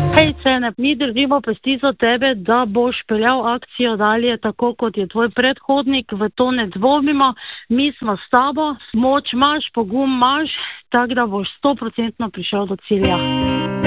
Hej, Cenep, mi držimo pesti za tebe, da boš peljal akcijo dalje tako, kot je tvoj predhodnik, v to ne dvomimo. Mi smo s tabo, moč imaš, pogum imaš, tako da boš 100% prišel do cilja.